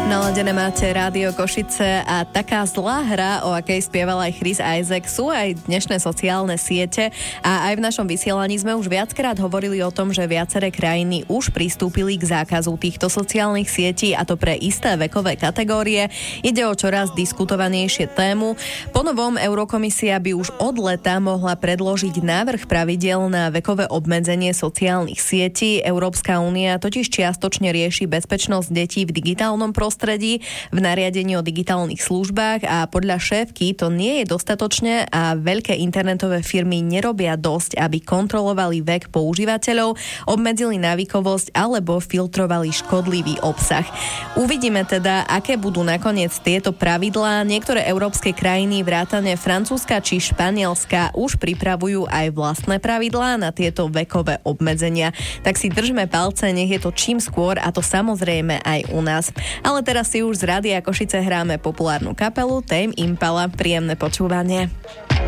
Naladené máte Rádio Košice a taká zlá hra, o akej spieval aj Chris Isaak, sú aj dnešné sociálne siete a aj v našom vysielaní sme už viackrát hovorili o tom, že viaceré krajiny už pristúpili k zákazu týchto sociálnych sietí a to pre isté vekové kategórie. Ide o čoraz diskutovanejšie tému. Ponovom Eurokomisia by už od leta mohla predložiť návrh pravidiel na vekové obmedzenie sociálnych sietí. Európska únia totiž čiastočne rieši bezpečnosť detí v digitálnom prostredí v nariadení o digitálnych službách a podľa šéfky to nie je dostatočne a veľké internetové firmy nerobia dosť, aby kontrolovali vek používateľov, obmedzili návykovosť alebo filtrovali škodlivý obsah. Uvidíme teda, aké budú nakoniec tieto pravidlá. Niektoré európske krajiny vrátane Francúzska či Španielska už pripravujú aj vlastné pravidlá na tieto vekové obmedzenia. Tak si držme palce, nech je to čím skôr a to samozrejme aj u nás. Ale teraz si už z Rádia Košice hráme populárnu kapelu Tame Impala. Príjemné počúvanie.